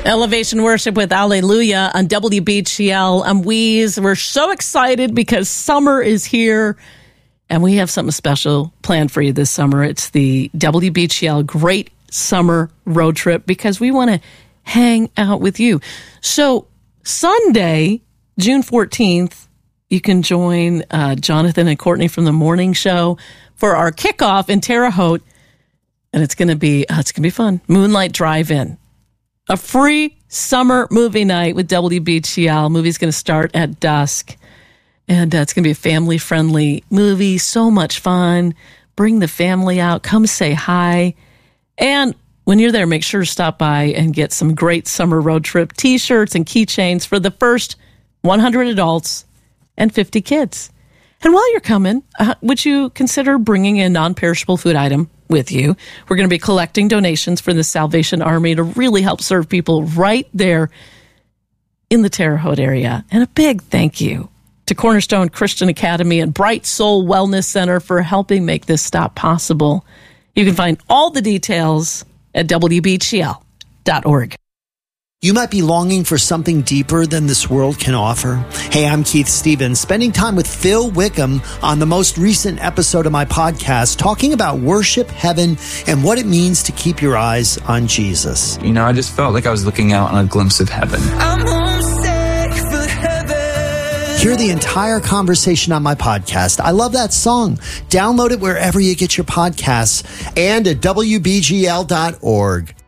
Elevation Worship with Alleluia on WBGL. I'm Weeze. We're so excited because summer is here, and we have something special planned for you this summer. It's the WBGL Great Summer Road Trip because we want to hang out with you. So Sunday, June 14th, you can join Jonathan and Courtney from the morning show for our kickoff in Terre Haute, and it's going to be fun. Moonlight Drive-In. A free summer movie night with WBGL. Movie's going to start at dusk. And it's going to be a family-friendly movie. So much fun. Bring the family out. Come say hi. And when you're there, make sure to stop by and get some great summer road trip T-shirts and keychains for the first 100 adults and 50 kids. And while you're coming, would you consider bringing a non-perishable food item with you? We're going to be collecting donations for the Salvation Army to really help serve people right there in the Terre Haute area. And a big thank you to Cornerstone Christian Academy and Bright Soul Wellness Center for helping make this stop possible. You can find all the details at WBGL.org. You might be longing for something deeper than this world can offer. Hey, I'm Keith Stevens, spending time with Phil Wickham on the most recent episode of my podcast, talking about worship, heaven, and what it means to keep your eyes on Jesus. You know, I just felt like I was looking out on a glimpse of heaven. I'm homesick for heaven. Hear the entire conversation on my podcast. I love that song. Download it wherever you get your podcasts and at WBGL.org.